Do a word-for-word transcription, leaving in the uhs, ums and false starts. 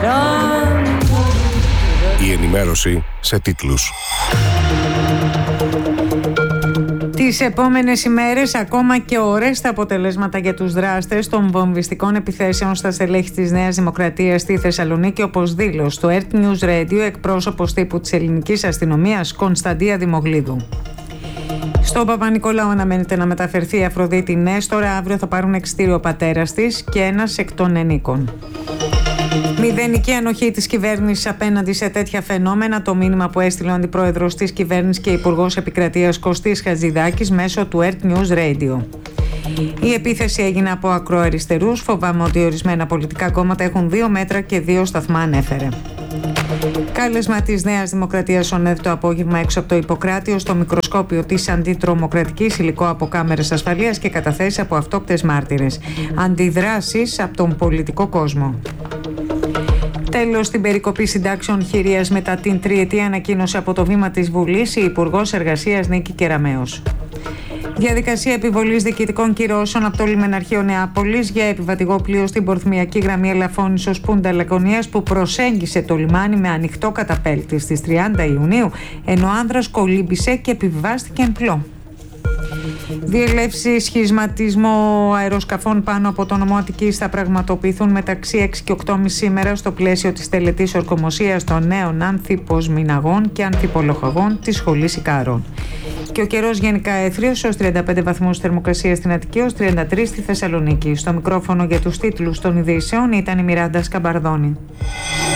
Η ενημέρωση σε τίτλους. Τις επόμενες ημέρες, ακόμα και ώρες, τα αποτελέσματα για τους δράστες των βομβιστικών επιθέσεων στα στελέχη της Νέας Δημοκρατίας στη Θεσσαλονίκη, όπως δήλωσε στο Earth News Radio εκπρόσωπος τύπου της ελληνικής αστυνομίας Κωνσταντία Δημογλίδου. Στο Παπα-Νικολάου αναμένεται να μεταφερθεί η Αφροδίτη Νέστορα. Αύριο θα πάρουν εξιτήριο ο πατέρας της και ένας εκ των ενίκων. Μηδενική ανοχή της κυβέρνησης απέναντι σε τέτοια φαινόμενα, το μήνυμα που έστειλε ο αντιπρόεδρος της κυβέρνησης και υπουργός επικρατείας Κωστής Χατζηδάκης μέσω του Earth News Radio. Η επίθεση έγινε από ακροαριστερούς. Φοβάμαι ότι ορισμένα πολιτικά κόμματα έχουν δύο μέτρα και δύο σταθμά, ανέφερε. Κάλεσμα της Νέας Δημοκρατίας ο ΝΕΔ το απόγευμα έξω από το Ιπποκράτιο στο μικροσκόπιο της αντιτρομοκρατικής, υλικό από κάμερες ασφαλείας και καταθέσεις από αυτόκτες μάρτυρες. Αντιδράσεις από τον πολιτικό κόσμο. Τέλος, στην περικοπή συντάξεων χειρίας μετά την τριετία ανακοίνωσε από το βήμα της Βουλής η Υπουργός Εργασίας Νίκη Κεραμέως. Διαδικασία επιβολής διοικητικών κυρώσεων από το Λιμεναρχείο Νεάπολης για επιβατικό πλοίο στην πορθμιακή γραμμή Ελαφώνησος Πούντα Λακωνίας που προσέγγισε το λιμάνι με ανοιχτό καταπέλτη στις τριάντα Ιουνίου, ενώ ο άνδρας κολύμπησε και επιβιβάστηκε εν πλώ. Διελεύσεις σχισματισμό αεροσκαφών πάνω από το νομό Αττικής θα πραγματοποιηθούν μεταξύ έξι και οκτώ και μισή σήμερα στο πλαίσιο της τελετής ορκομοσίας των νέων ανθιποσμηναγών και ανθιπολοχαγών της Σχολής Ικάρων. Και ο καιρός γενικά έθριος ως τριάντα πέντε βαθμούς θερμοκρασία στην Αττική, ως τριάντα τρεις στη Θεσσαλονίκη. Στο μικρόφωνο για τους τίτλους των ειδήσεων ήταν η Μιράντα Σκαμπαρδόνη.